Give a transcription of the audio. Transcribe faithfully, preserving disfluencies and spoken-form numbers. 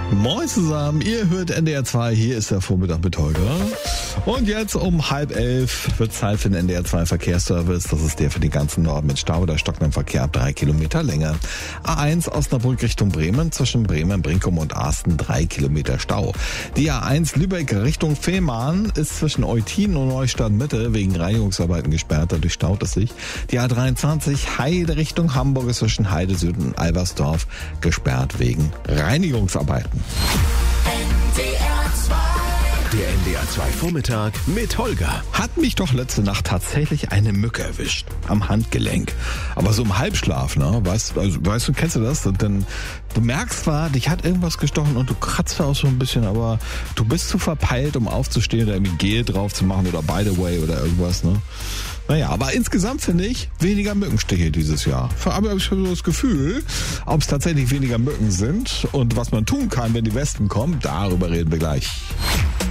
Moin zusammen, ihr hört N D R zwei, hier ist der Vormittag mit Holger. Und jetzt um halb elf wird Zeit für den N D R zwei Verkehrsservice. Das ist der für den ganzen Norden mit Stau oder stockendem Verkehr ab drei Kilometer Länge. A eins Osnabrück Richtung Bremen, zwischen Bremen, Brinkum und Asten drei Kilometer Stau. Die A eins Lübeck Richtung Fehmarn ist zwischen Eutin und Neustadt Mitte wegen Reinigungsarbeiten gesperrt, dadurch staut es sich. Die A dreiundzwanzig Heide Richtung Hamburg ist zwischen Heide Süd und Albersdorf gesperrt wegen Reinigungsarbeiten. Der N D R zwei Vormittag mit Holger. Hat mich doch letzte Nacht tatsächlich eine Mücke erwischt. Am Handgelenk. Aber so im Halbschlaf, ne? Weißt, also, weißt du, kennst du das? Und dann, du merkst zwar, dich hat irgendwas gestochen und du kratzt auch so ein bisschen, aber du bist zu verpeilt, um aufzustehen oder irgendwie Gel drauf zu machen oder by the way oder irgendwas, ne? Naja, aber insgesamt finde ich weniger Mückenstiche dieses Jahr. Aber ich habe so das Gefühl, ob es tatsächlich weniger Mücken sind und was man tun kann, wenn die Wespen kommen, darüber reden wir gleich.